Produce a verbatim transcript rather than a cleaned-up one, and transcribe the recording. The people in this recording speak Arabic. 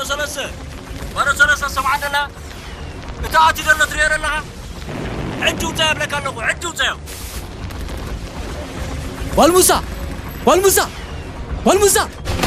بارو سلسة بارو سلسة سمعنا لا بتاعتي دلنا ترير لها عدوا تايب لك اللغو عدوا تايب والموسى والموسى والموسى